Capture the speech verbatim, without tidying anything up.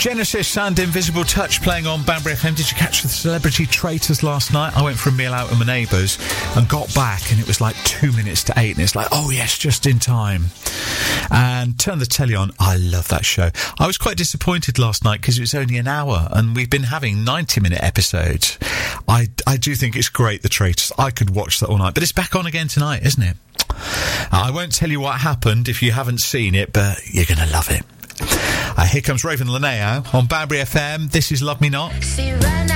Genesis and Invisible Touch playing on Banbury F M. Did you catch the Celebrity Traitors last night? I went for a meal out with my neighbours and got back and it was like two minutes to eight and it's like, oh yes, just in time. And turned the telly on. I love that show. I was quite disappointed last night because it was only an hour and we've been having ninety minute episodes. I, I do think it's great, The Traitors. I could watch that all night. But it's back on again tonight, isn't it? I won't tell you what happened if you haven't seen it, but you're going to love it. Uh, here comes Raven Linneo on Banbury F M. This is Love Me Not.